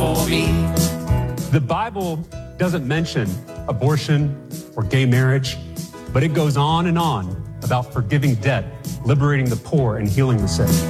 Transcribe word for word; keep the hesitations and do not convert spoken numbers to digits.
for me. The Bible doesn't mention abortion or gay marriage, but it goes on and on about forgiving debt, liberating the poor, and healing the sick.